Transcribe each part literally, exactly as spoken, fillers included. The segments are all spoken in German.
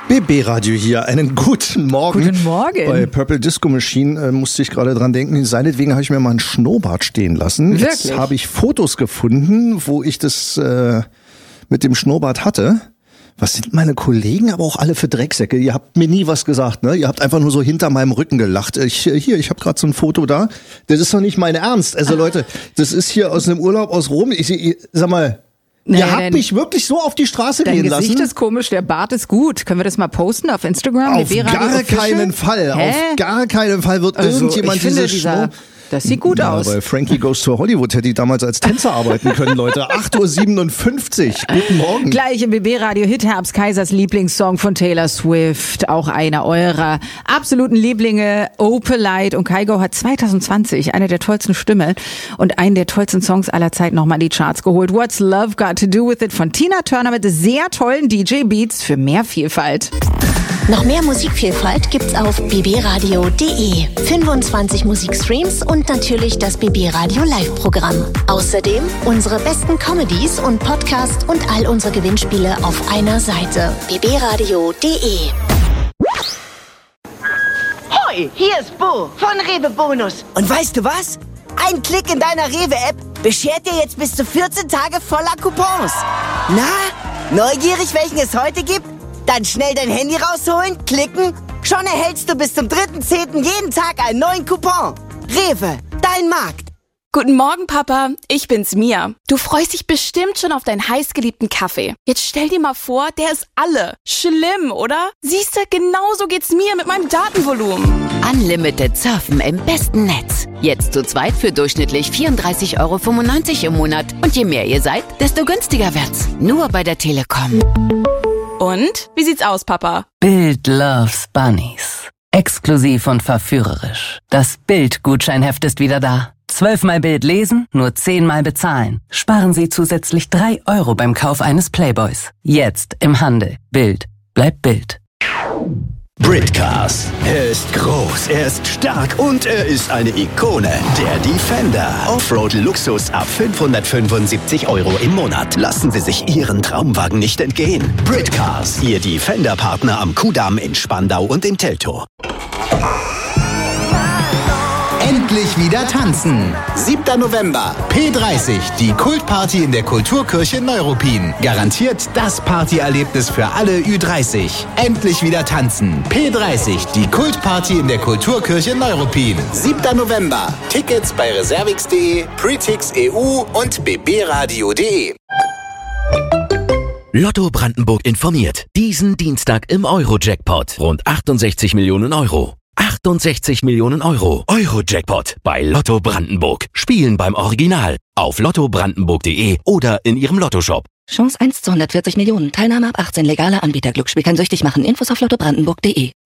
B B-Radio hier, einen guten Morgen. Guten Morgen. Bei Purple Disco Machine äh, musste ich gerade dran denken, seinetwegen habe ich mir mal einen Schnurrbart stehen lassen. Wirklich? Jetzt habe ich Fotos gefunden, wo ich das äh, mit dem Schnurrbart hatte. Was sind meine Kollegen aber auch alle für Drecksäcke? Ihr habt mir nie was gesagt, ne? Ihr habt einfach nur so hinter meinem Rücken gelacht. Ich, hier, ich habe gerade so ein Foto da. Das ist doch nicht mein Ernst. Also Leute, das ist hier aus einem Urlaub aus Rom. Ich, ich sag mal... Nee, Ihr habt mich wirklich so auf die Straße Dein gehen Gesicht lassen. ist komisch, der Bart ist gut. Können wir das mal posten auf Instagram? Auf gar keinen Fall. Hä? Auf gar keinen Fall wird Also, irgendjemand ich finde, diese dieser, Schnur... das sieht gut Ja, aus. bei Frankie Goes to Hollywood hätte ich damals als Tänzer arbeiten können, Leute. acht Uhr siebenundfünfzig. Guten Morgen. Gleich im B B-Radio Hit Herbst Kaisers Lieblingssong von Taylor Swift. Auch einer eurer absoluten Lieblinge, Opalite. Und Kygo hat zwanzig zwanzig eine der tollsten Stimmen und einen der tollsten Songs aller Zeit nochmal in die Charts geholt. What's Love Got to Do With It von Tina Turner mit sehr tollen D J-Beats für mehr Vielfalt. Noch mehr Musikvielfalt gibt's auf b b radio punkt d e. fünfundzwanzig Musikstreams und natürlich das B B Radio Live-Programm. Außerdem unsere besten Comedies und Podcasts und all unsere Gewinnspiele auf einer Seite. b b radio punkt d e. Hoi, hier ist Bo von Rewe Bonus. Und weißt du was? Ein Klick in deiner Rewe-App beschert dir jetzt bis zu vierzehn Tage voller Coupons. Na, neugierig, welchen es heute gibt? Dann schnell dein Handy rausholen, klicken. Schon erhältst du bis zum dritten zehnten jeden Tag einen neuen Coupon. Rewe, dein Markt. Guten Morgen, Papa. Ich bin's, Mia. Du freust dich bestimmt schon auf deinen heißgeliebten Kaffee. Jetzt stell dir mal vor, der ist alle. Schlimm, oder? Siehste, genauso geht's mir mit meinem Datenvolumen. Unlimited Surfen im besten Netz. Jetzt zu zweit für durchschnittlich vierunddreißig Euro fünfundneunzig im Monat. Und je mehr ihr seid, desto günstiger wird's. Nur bei der Telekom. Und? Wie sieht's aus, Papa? Bild loves Bunnies. Exklusiv und verführerisch. Das Bild-Gutscheinheft ist wieder da. Zwölfmal Bild lesen, nur zehnmal bezahlen. Sparen Sie zusätzlich drei Euro beim Kauf eines Playboys. Jetzt im Handel. Bild bleibt Bild. Britcars. Er ist groß, er ist stark und er ist eine Ikone. Der Defender. Offroad-Luxus ab fünfhundertfünfundsiebzig Euro im Monat. Lassen Sie sich Ihren Traumwagen nicht entgehen. Britcars. Ihr Defender-Partner am Kudamm in Spandau und in Teltow. Endlich wieder tanzen. siebter November, P dreißig, die Kultparty in der Kulturkirche Neuruppin. Garantiert das Partyerlebnis für alle Ü dreißig. Endlich wieder tanzen. P dreißig, die Kultparty in der Kulturkirche Neuruppin. siebter November. Tickets bei reservix punkt de, Pretix punkt e u und b b radio punkt de. Lotto Brandenburg informiert. Diesen Dienstag im Euro-Jackpot. Rund achtundsechzig Millionen Euro. achtundsechzig Millionen Euro. Euro-Jackpot bei Lotto Brandenburg. Spielen beim Original. Auf lotto brandenburg punkt de oder in Ihrem Lottoshop. Chance eins zu hundertvierzig Millionen. Teilnahme ab achtzehn. Legaler Anbieter. Glücksspiel kann süchtig machen. Infos auf lotto brandenburg punkt de.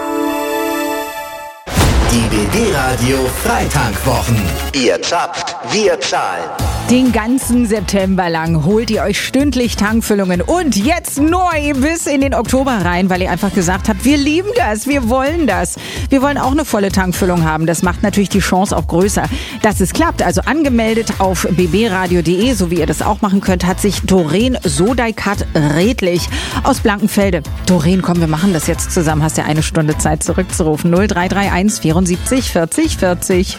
Die B B-Radio Freitank-Wochen. Ihr zapft, wir zahlen. Den ganzen September lang holt ihr euch stündlich Tankfüllungen und jetzt neu bis in den Oktober rein, weil ihr einfach gesagt habt, wir lieben das, wir wollen das. Wir wollen auch eine volle Tankfüllung haben. Das macht natürlich die Chance auch größer, dass es klappt. Also angemeldet auf b b radio punkt de, so wie ihr das auch machen könnt, hat sich Doreen Sodaikat Redlich aus Blankenfelde. Doreen, komm, wir machen das jetzt zusammen. Hast ja eine Stunde Zeit zurückzurufen. null drei drei eins vierundsiebzig vierzig vierzig.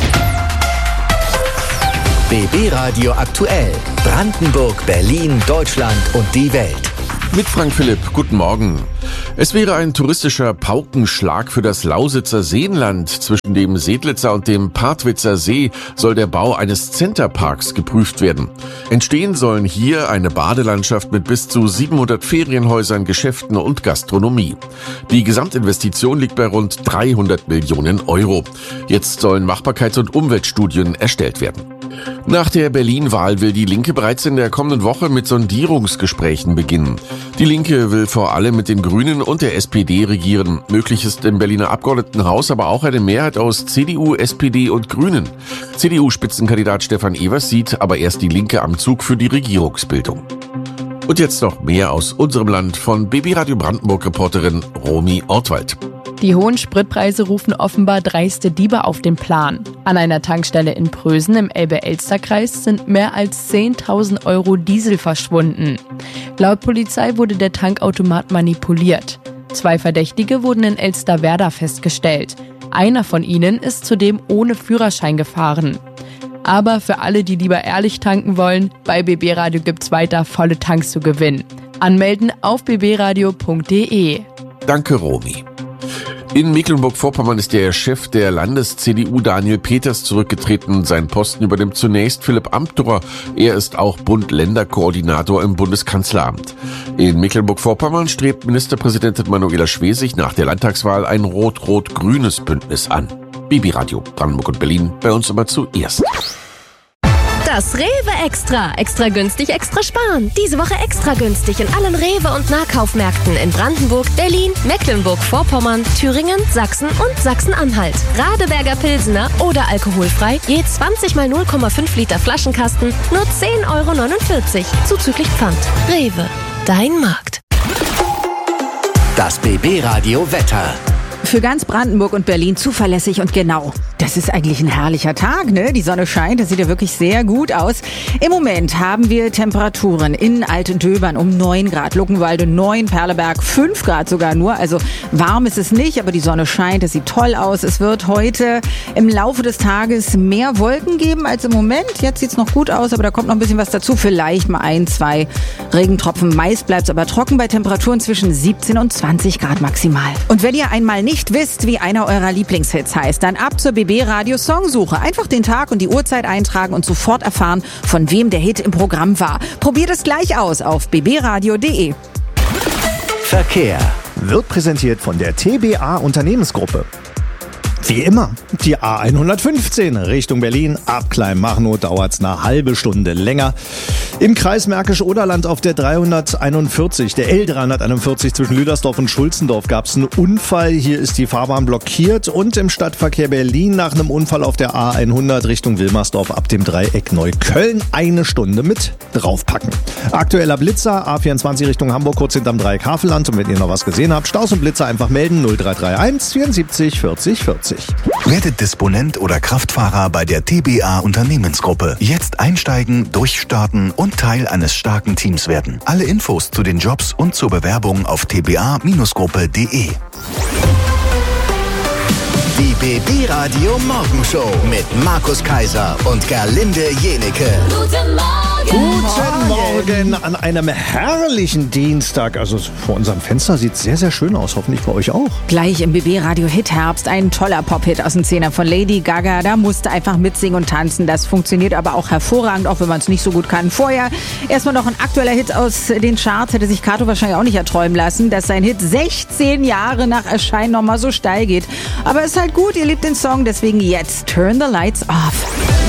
B B-Radio aktuell. Brandenburg, Berlin, Deutschland und die Welt. Mit Frank Philipp, guten Morgen. Es wäre ein touristischer Paukenschlag für das Lausitzer Seenland. Zwischen dem Sedlitzer und dem Partwitzer See soll der Bau eines Centerparks geprüft werden. Entstehen sollen hier eine Badelandschaft mit bis zu siebenhundert Ferienhäusern, Geschäften und Gastronomie. Die Gesamtinvestition liegt bei rund dreihundert Millionen Euro. Jetzt sollen Machbarkeits- und Umweltstudien erstellt werden. Nach der Berlin-Wahl will die Linke bereits in der kommenden Woche mit Sondierungsgesprächen beginnen. Die Linke will vor allem mit den Grünen und der S P D regieren. Möglich ist im Berliner Abgeordnetenhaus aber auch eine Mehrheit aus C D U, S P D und Grünen. C D U-Spitzenkandidat Stefan Evers sieht aber erst die Linke am Zug für die Regierungsbildung. Und jetzt noch mehr aus unserem Land von B B-Radio Brandenburg-Reporterin Romy Ortwald. Die hohen Spritpreise rufen offenbar dreiste Diebe auf den Plan. An einer Tankstelle in Prösen im Elbe-Elster-Kreis sind mehr als zehntausend Euro Diesel verschwunden. Laut Polizei wurde der Tankautomat manipuliert. Zwei Verdächtige wurden in Elsterwerda festgestellt. Einer von ihnen ist zudem ohne Führerschein gefahren. Aber für alle, die lieber ehrlich tanken wollen, bei B B Radio gibt's weiter volle Tanks zu gewinnen. Anmelden auf b b radio punkt d e. Danke, Romy. In Mecklenburg-Vorpommern ist der Chef der Landes-C D U Daniel Peters zurückgetreten. Seinen Posten übernimmt zunächst Philipp Amthor. Er ist auch Bund-Länder-Koordinator im Bundeskanzleramt. In Mecklenburg-Vorpommern strebt Ministerpräsidentin Manuela Schwesig nach der Landtagswahl ein rot-rot-grünes Bündnis an. B B Radio, Brandenburg und Berlin, bei uns immer zuerst. Das Rewe Extra. Extra günstig, extra sparen. Diese Woche extra günstig in allen Rewe- und Nahkaufmärkten in Brandenburg, Berlin, Mecklenburg-Vorpommern, Thüringen, Sachsen und Sachsen-Anhalt. Radeberger Pilsener oder alkoholfrei, je zwanzig mal null Komma fünf Liter Flaschenkasten, nur zehn Euro neunundvierzig, zuzüglich Pfand. Rewe, dein Markt. Das B B Radio Wetter. Für ganz Brandenburg und Berlin zuverlässig und genau. Das ist eigentlich ein herrlicher Tag, ne? Die Sonne scheint, das sieht ja wirklich sehr gut aus. Im Moment haben wir Temperaturen in Altendöbern um neun Grad, Luckenwalde neun, Perleberg fünf Grad sogar nur. Also warm ist es nicht, aber die Sonne scheint, es sieht toll aus. Es wird heute im Laufe des Tages mehr Wolken geben als im Moment. Jetzt sieht's noch gut aus, aber da kommt noch ein bisschen was dazu. Vielleicht mal ein, zwei Regentropfen. Meist bleibt's aber trocken bei Temperaturen zwischen siebzehn und zwanzig Grad maximal. Und wenn ihr einmal nicht wisst, wie einer eurer Lieblingshits heißt, dann ab zur B B Radio Songsuche. Einfach den Tag und die Uhrzeit eintragen und sofort erfahren, von wem der Hit im Programm war. Probiert es gleich aus auf b b radio punkt d e. Verkehr wird präsentiert von der T B A Unternehmensgruppe. Wie immer, die A hundertfünfzehn Richtung Berlin. Ab Kleinmachnow dauert's eine halbe Stunde länger. Im Kreis Märkisch-Oderland auf der dreihunderteinundvierzig, der L dreihunderteinundvierzig zwischen Lüdersdorf und Schulzendorf gab's einen Unfall. Hier ist die Fahrbahn blockiert und im Stadtverkehr Berlin nach einem Unfall auf der A hundert Richtung Wilmersdorf ab dem Dreieck Neukölln eine Stunde mit draufpacken. Aktueller Blitzer, A vierundzwanzig Richtung Hamburg kurz hinterm Dreieck Havelland. Und wenn ihr noch was gesehen habt, Staus und Blitzer einfach melden null drei drei eins vierundsiebzig vierzig vierzig. Werdet Disponent oder Kraftfahrer bei der T B A Unternehmensgruppe. Jetzt einsteigen, durchstarten und Teil eines starken Teams werden. Alle Infos zu den Jobs und zur Bewerbung auf t b a Bindestrich gruppe punkt d e. Die B B Radio Morgenshow mit Markus Kaiser und Gerlinde Jenecke. Guten Morgen. Guten Morgen an einem herrlichen Dienstag. Also vor unserem Fenster sieht es sehr, sehr schön aus. Hoffentlich bei euch auch. Gleich im B B Radio Hit Herbst ein toller Pop-Hit aus dem Zehner von Lady Gaga. Da musste einfach mitsingen und tanzen. Das funktioniert aber auch hervorragend, auch wenn man es nicht so gut kann. Vorher erstmal noch ein aktueller Hit aus den Charts. Hätte sich Kato wahrscheinlich auch nicht erträumen lassen, dass sein Hit sechzehn Jahre nach Erscheinen nochmal so steil geht. Aber es ist halt gut, ihr liebt den Song. Deswegen jetzt Turn the Lights Off.